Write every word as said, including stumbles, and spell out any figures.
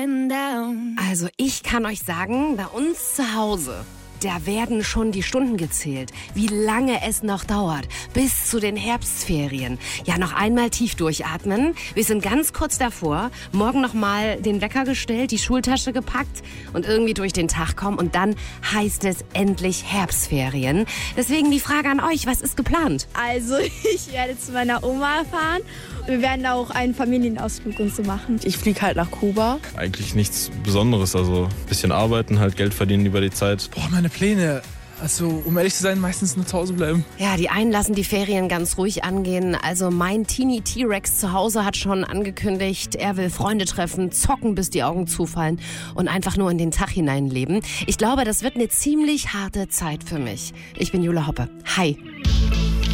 going down. Also ich kann euch sagen, bei uns zu Hause, da werden schon die Stunden gezählt, wie lange es noch dauert, bis zu den Herbstferien. Ja, noch einmal tief durchatmen. Wir sind ganz kurz davor. Morgen noch mal den Wecker gestellt, die Schultasche gepackt und irgendwie durch den Tag kommen. Und dann heißt es endlich Herbstferien. Deswegen die Frage an euch, was ist geplant? Also ich werde zu meiner Oma fahren. Wir werden auch einen Familienausflug und so machen. Ich fliege halt nach Kuba. Eigentlich nichts Besonderes, also ein bisschen arbeiten, halt Geld verdienen über die Zeit. Boah, meine Pläne. Also, um ehrlich zu sein, meistens nur zu Hause bleiben. Ja, die einen lassen die Ferien ganz ruhig angehen. Also mein Teenie T-Rex zu Hause hat schon angekündigt, er will Freunde treffen, zocken, bis die Augen zufallen und einfach nur in den Tag hineinleben. Ich glaube, das wird eine ziemlich harte Zeit für mich. Ich bin Jule Hoppe. Hi.